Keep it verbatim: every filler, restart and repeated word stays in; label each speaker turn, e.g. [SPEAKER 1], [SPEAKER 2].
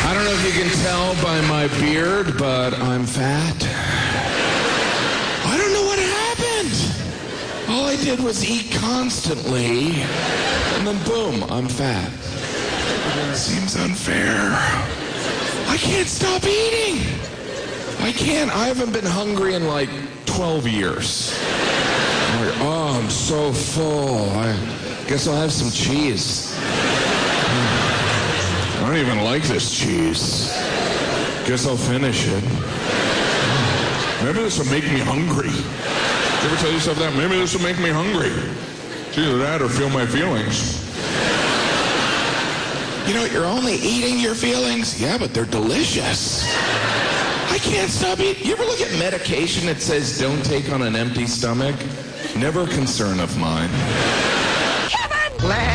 [SPEAKER 1] I don't know if you can tell by my beard, but I'm fat. I don't know what happened. All I did was eat constantly, and then boom, I'm fat. Seems unfair. I can't stop eating. I can't. I haven't been hungry in like twelve years. I'm like, oh, I'm so full. I guess I'll have some cheese. I don't even like this cheese. Guess I'll finish it. Maybe this will make me hungry. Did you ever tell yourself that? Maybe this will make me hungry. It's either that or feel my feelings. You know, you're only eating your feelings? Yeah, but they're delicious. I can't stop eating. You ever look at medication that says don't take on an empty stomach? Never a concern of mine.
[SPEAKER 2] Kevin!